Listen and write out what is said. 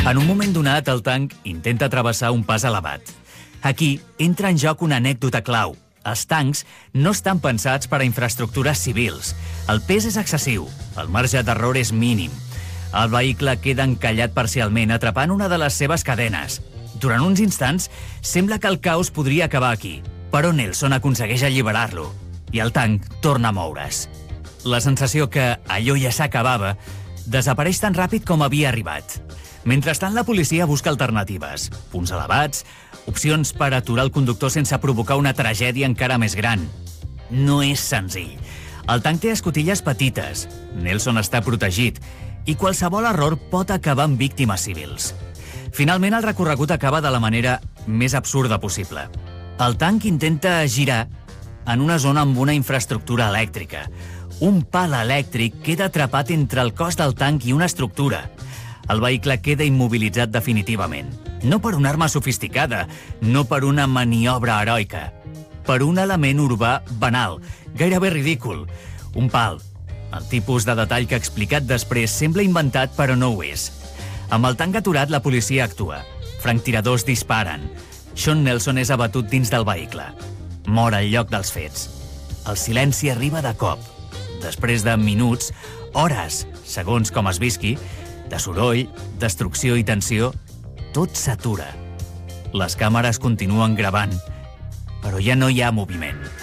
En un moment donat, el tanc intenta travessar un pas elevat. Aquí entra en joc una anècdota clau. Els tancs no estan pensats per a infraestructures civils. El pes és excessiu, el marge d'error és mínim. El vehicle queda encallat parcialment, atrapant una de les seves cadenes. Durant uns instants, sembla que el caos podria acabar aquí, però Nelson aconsegueix alliberar-lo i el tanc torna a moure's. La sensació que allò ja s'acabava desapareix tan ràpid com havia arribat. Mentrestant, la policia busca alternatives, punts elevats, opcions per aturar el conductor sense provocar una tragèdia encara més gran. No és senzill. El tanc té escotilles petites, Nelson està protegit i qualsevol error pot acabar amb víctimes civils. Finalment, el recorregut acaba de la manera més absurda possible. El tanc intenta girar en una zona amb una infraestructura elèctrica. Un pal elèctric queda atrapat entre el cos del tanc i una estructura. El vehicle queda immobilitzat definitivament. No per una arma sofisticada, no per una maniobra heroica, per un element urbà banal, gairebé ridícul. Un pal. El tipus de detall que explicat després sembla inventat, però no ho és. Amb el tanc aturat, la policia actua. Franctiradors disparen. Sean Nelson és abatut dins del vehicle. Mor al lloc dels fets. El silenci arriba de cop. Després de minuts, hores, segons com es visqui, de soroll, destrucció i tensió, tot s'atura. Les càmeres continuen gravant, però ja no hi ha moviment.